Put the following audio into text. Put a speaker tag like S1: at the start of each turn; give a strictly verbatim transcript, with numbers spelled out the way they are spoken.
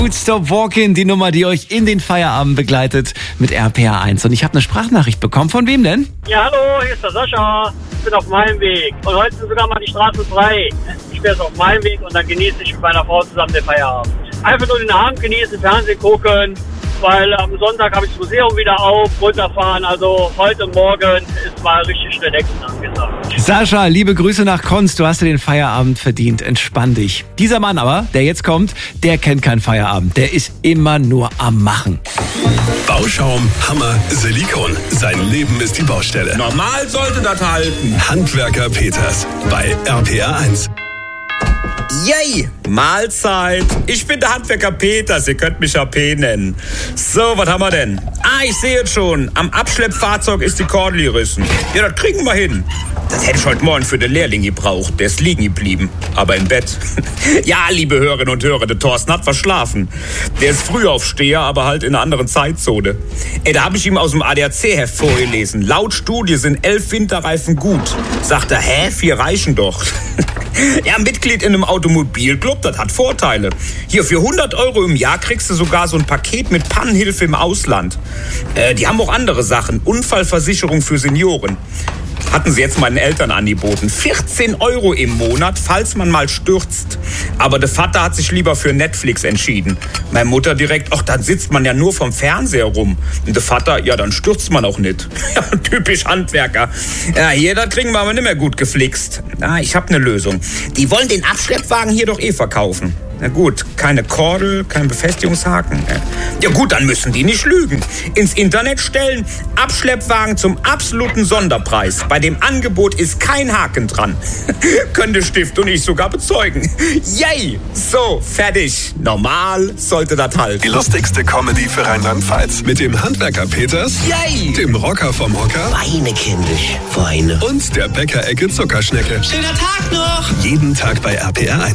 S1: Stop Walking, die Nummer, die euch in den Feierabend begleitet mit R P R eins. Und ich habe eine Sprachnachricht bekommen. Von wem denn?
S2: Ja, hallo, hier ist der Sascha. Ich bin auf meinem Weg. Und heute sind sogar mal die Straßen frei. Ich bin jetzt auf meinem Weg und dann genieße ich mit meiner Frau zusammen den Feierabend. Einfach nur den Abend genießen, Fernsehen gucken, weil am Sonntag habe ich das Museum wieder auf, runterfahren. Also heute und morgen ist mal richtig relaxen angesagt.
S1: Sascha, liebe Grüße nach Konz. Du hast dir den Feierabend verdient. Entspann dich. Dieser Mann aber, der jetzt kommt, der kennt keinen Feierabend. Der ist immer nur am Machen.
S3: Bauschaum, Hammer, Silikon. Sein Leben ist die Baustelle.
S4: Normal sollte das halten.
S3: Handwerker Peters bei R P R eins.
S4: Yay, Mahlzeit. Ich bin der Handwerker Peters, ihr könnt mich A P nennen. So, was haben wir denn? Ah, ich sehe es schon. Am Abschleppfahrzeug ist die Kordel gerissen. Ja, das kriegen wir hin. Das hätte ich heute Morgen für den Lehrling gebraucht. Der ist liegen geblieben, aber im Bett. Ja, liebe Hörerinnen und Hörer, der Thorsten hat verschlafen. Der ist Frühaufsteher, aber halt in einer anderen Zeitzone. Ey, da habe ich ihm aus dem A D A C-Heft vorgelesen. Laut Studie sind elf Winterreifen gut. Sagt er, hä, vier reichen doch. Ja, Mitglied in einem Automobilclub, das hat Vorteile. Hier, für hundert Euro im Jahr kriegst du sogar so ein Paket mit Pannenhilfe im Ausland. Äh, die haben auch andere Sachen. Unfallversicherung für Senioren. Hatten sie jetzt meinen Eltern angeboten. vierzehn Euro im Monat, falls man mal stürzt. Aber der Vater hat sich lieber für Netflix entschieden. Meine Mutter direkt, ach, dann sitzt man ja nur vom Fernseher rum. Und der Vater, ja, dann stürzt man auch nicht. Ja, typisch Handwerker. Ja, hier, das kriegen wir aber nicht mehr gut geflixt. Ah, ich habe eine Lösung. Die wollen den Abschleppwagen hier doch eh verkaufen. Na gut, keine Kordel, kein Befestigungshaken. Ja gut, dann müssen die nicht lügen. Ins Internet stellen, Abschleppwagen zum absoluten Sonderpreis. Bei dem Angebot ist kein Haken dran. Können der Stift und ich sogar bezeugen. Yay! So, fertig. Normal sollte das halt.
S3: Die lustigste Comedy für Rheinland-Pfalz. Mit dem Handwerker Peters,
S4: Yay!
S3: dem Rocker vom Hocker
S5: Weine, kindisch, Weine.
S3: und der Bäckerecke Zuckerschnecke.
S5: Schöner Tag noch!
S3: Jeden Tag bei R P R eins.